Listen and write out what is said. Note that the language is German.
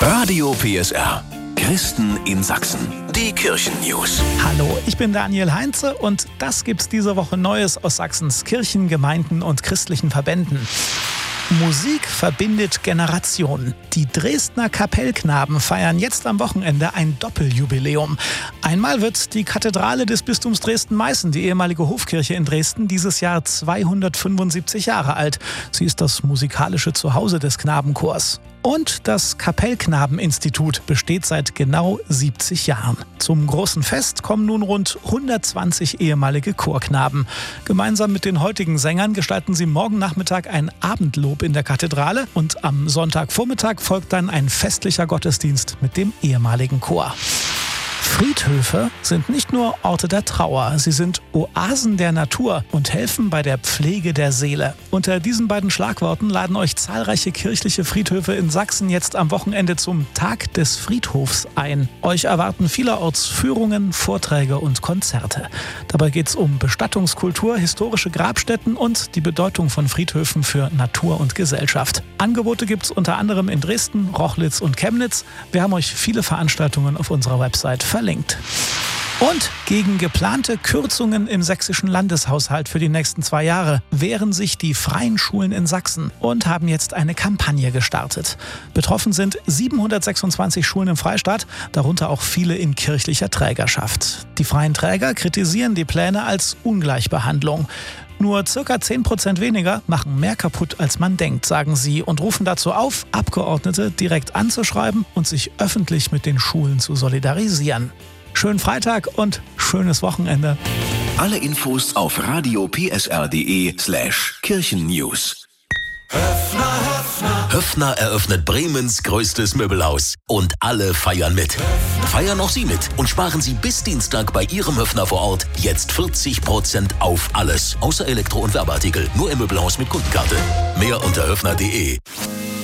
Radio PSR. Christen in Sachsen. Die Kirchen-News. Hallo, ich bin Daniel Heinze und das gibt's diese Woche Neues aus Sachsens Kirchen, Gemeinden und christlichen Verbänden. Musik verbindet Generationen. Die Dresdner Kapellknaben feiern jetzt am Wochenende ein Doppeljubiläum. Einmal wird die Kathedrale des Bistums Dresden-Meißen, die ehemalige Hofkirche in Dresden, dieses Jahr 275 Jahre alt. Sie ist das musikalische Zuhause des Knabenchors. Und das Kapellknabeninstitut besteht seit genau 70 Jahren. Zum großen Fest kommen nun rund 120 ehemalige Chorknaben. Gemeinsam mit den heutigen Sängern gestalten sie morgen Nachmittag ein Abendlob in der Kathedrale und am Sonntagvormittag folgt dann ein festlicher Gottesdienst mit dem ehemaligen Chor. Friedhöfe sind nicht nur Orte der Trauer, sie sind Oasen der Natur und helfen bei der Pflege der Seele. Unter diesen beiden Schlagworten laden euch zahlreiche kirchliche Friedhöfe in Sachsen jetzt am Wochenende zum Tag des Friedhofs ein. Euch erwarten vielerorts Führungen, Vorträge und Konzerte. Dabei geht es um Bestattungskultur, historische Grabstätten und die Bedeutung von Friedhöfen für Natur und Gesellschaft. Angebote gibt es unter anderem in Dresden, Rochlitz und Chemnitz. Wir haben euch viele Veranstaltungen auf unserer Website verlinkt. Und gegen geplante Kürzungen im sächsischen Landeshaushalt für die nächsten 2 Jahre wehren sich die freien Schulen in Sachsen und haben jetzt eine Kampagne gestartet. Betroffen sind 726 Schulen im Freistaat, darunter auch viele in kirchlicher Trägerschaft. Die freien Träger kritisieren die Pläne als Ungleichbehandlung. Nur ca. 10% weniger machen mehr kaputt, als man denkt, sagen sie und rufen dazu auf, Abgeordnete direkt anzuschreiben und sich öffentlich mit den Schulen zu solidarisieren. Schönen Freitag und schönes Wochenende. Alle Infos auf radiopsr.de/Kirchen-News. Höffner eröffnet Bremens größtes Möbelhaus. Und alle feiern mit. Feiern auch Sie mit und sparen Sie bis Dienstag bei Ihrem Höffner vor Ort jetzt 40% auf alles. Außer Elektro- und Werbeartikel. Nur im Möbelhaus mit Kundenkarte. Mehr unter höffner.de.